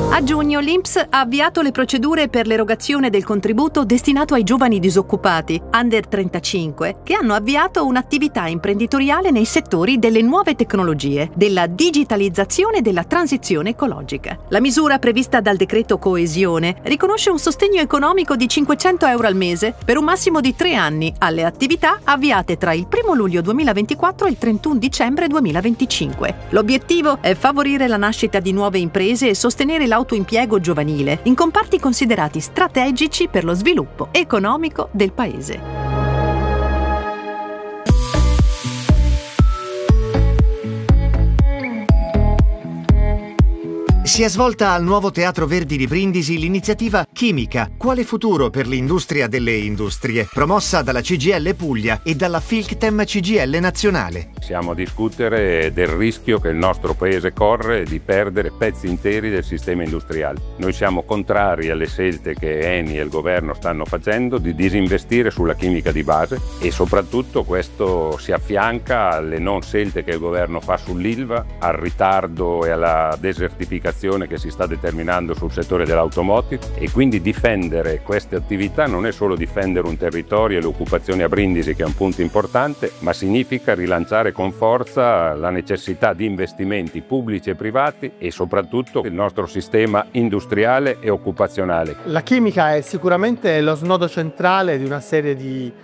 A giugno l'INPS ha avviato le procedure per l'erogazione del contributo destinato ai giovani disoccupati, under 35, che hanno avviato un'attività imprenditoriale nei settori delle nuove tecnologie, della digitalizzazione e della transizione ecologica. La misura prevista dal decreto Coesione riconosce un sostegno economico di 500 euro al mese per un massimo di 3 anni alle attività avviate tra il 1 luglio 2024 e il 31 dicembre 2025. L'obiettivo è favorire la nascita di nuove imprese e sostenere l'autoimpiego giovanile in comparti considerati strategici per lo sviluppo economico del Paese. Si è svolta al Nuovo Teatro Verdi di Brindisi l'iniziativa Chimica, quale futuro per l'industria delle industrie, promossa dalla CGIL Puglia e dalla Filctem CGIL Nazionale. Siamo a discutere del rischio che il nostro paese corre di perdere pezzi interi del sistema industriale. Noi siamo contrari alle scelte che Eni e il governo stanno facendo di disinvestire sulla chimica di base e soprattutto questo si affianca alle non scelte che il governo fa sull'Ilva, al ritardo e alla desertificazione che si sta determinando sul settore dell'automotive, e quindi difendere queste attività non è solo difendere un territorio e l'occupazione a Brindisi, che è un punto importante, ma significa rilanciare con forza la necessità di investimenti pubblici e privati e soprattutto il nostro sistema industriale e occupazionale. La chimica è sicuramente lo snodo centrale di una serie di